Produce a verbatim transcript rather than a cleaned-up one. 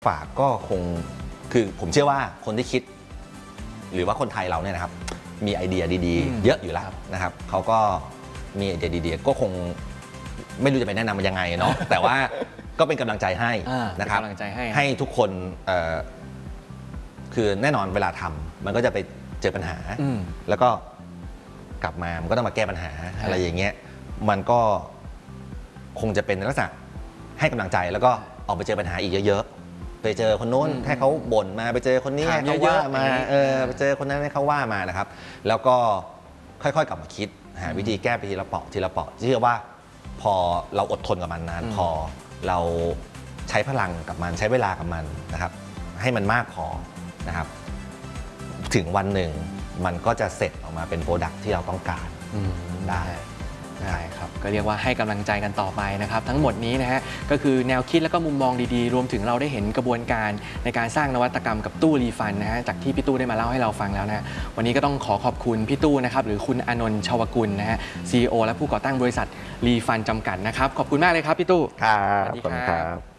ฝากก็คงคือผมเชื่อว่าคนที่คิดหรือว่าคนไทยเราเนี่ยนะครับมีไอเดียดีๆเยอะอยู่แล้วนะครับเขาก็มีไอเดียดีๆก็คงไม่รู้จะไปแนะนำมันยังไงเนาะแต่ว่าก็เป็นกำลังใจให้นะครับกำลังใจให้ให้ทุกคนคือแน่นอนเวลาทำมันก็จะไปเจอปัญหาแล้วก็กลับมามันก็ต้องมาแก้ปัญหาอะไรอย่างเงี้ยมันก็คงจะเป็นลักษณะให้กำลังใจแล้วก็ออกไปเจอปัญหาอีกเยอะๆไปเจอคนโน้นให้เขาบ่นมาไปเจอคนนี้ให้เขาว่ามาเออไปเจอคนนั้นให้เขาว่ามานะครับแล้วก็ค่อยๆกลับมาคิดหาวิธีแก้ไปทีละเปาะทีละเปาะเชื่อว่าพอเราอดทนกับมันนานพอเราใช้พลังกับมันใช้เวลากับมันนะครับให้มันมากพอนะครับถึงวันหนึ่งมันก็จะเสร็จออกมาเป็นโปรดักที่เราต้องการได้ได้ครับก็เรียกว่าให้กำลังใจกันต่อไปนะครับทั้งหมดนี้นะฮะก็คือแนวคิดและก็มุมมองดีๆรวมถึงเราได้เห็นกระบวนการในการสร้างนวัตกรรมกับตู้รีฟันนะฮะจากที่พี่ตู้ได้มาเล่าให้เราฟังแล้วนะวันนี้ก็ต้องขอขอบคุณพี่ตู้นะครับหรือคุณอานนท์ชวกุลนะฮะ ซี อี โอ และผู้ก่อตั้งบริษัทรีฟันจำกัดนะครับขอบคุณมากเลยครับพี่ตู้ครับขอบคุณครับ